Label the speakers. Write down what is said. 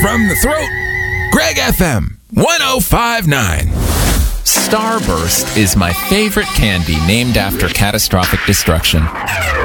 Speaker 1: from the throat, Greg FM 105.9.
Speaker 2: Starburst is my favorite candy named after catastrophic destruction.